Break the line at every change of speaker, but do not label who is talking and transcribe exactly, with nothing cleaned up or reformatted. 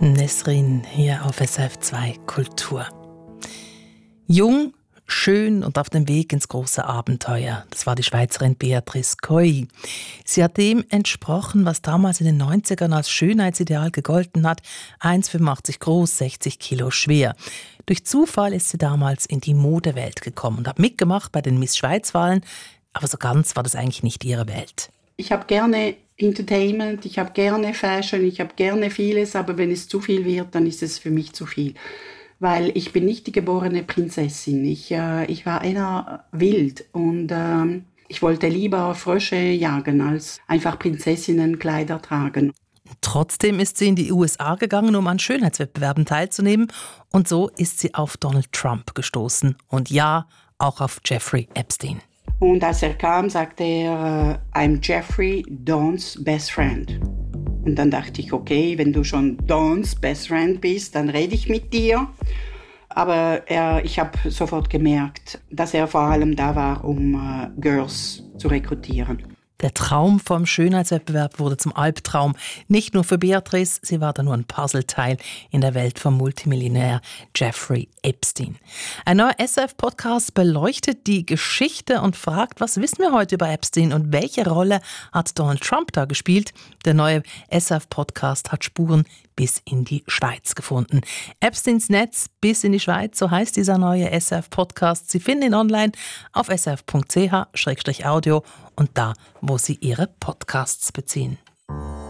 Nesrin hier auf S R F zwei Kultur. Jung, schön und auf dem Weg ins große Abenteuer. Das war die Schweizerin Beatrice Coy. Sie hat dem entsprochen, was damals in den neunzigern als Schönheitsideal gegolten hat. eins Komma fünfundachtzig groß, sechzig Kilo schwer. Durch Zufall ist sie damals in die Modewelt gekommen und hat mitgemacht bei den Miss Schweiz-Wahlen. Aber so ganz war das eigentlich nicht ihre Welt.
Ich habe gerne Entertainment, ich habe gerne Fashion, ich habe gerne vieles, aber wenn es zu viel wird, dann ist es für mich zu viel. Weil ich bin nicht die geborene Prinzessin. Ich, äh, ich war eher wild und äh, ich wollte lieber Frösche jagen, als einfach Prinzessinnenkleider tragen.
Trotzdem ist sie in die U S A gegangen, um an Schönheitswettbewerben teilzunehmen. Und so ist sie auf Donald Trump gestoßen. Und ja, auch auf Jeffrey Epstein.
Und als er kam, sagte er, I'm Jeffrey Dawn's best friend. Und dann dachte ich, okay, wenn du schon Dawn's best friend bist, dann rede ich mit dir. Aber er, ich habe sofort gemerkt, dass er vor allem da war, um uh, Girls zu rekrutieren.
Der Traum vom Schönheitswettbewerb wurde zum Albtraum. Nicht nur für Beatrice, sie war da nur ein Puzzleteil in der Welt vom Multimillionär Jeffrey Epstein. Ein neuer S R F-Podcast beleuchtet die Geschichte und fragt, was wissen wir heute über Epstein und welche Rolle hat Donald Trump da gespielt? Der neue S R F-Podcast hat Spuren bis in die Schweiz gefunden. Epsteins Netz bis in die Schweiz, so heißt dieser neue S R F-Podcast. Sie finden ihn online auf s r f punkt c h slash audio und da, wo Sie Ihre Podcasts beziehen.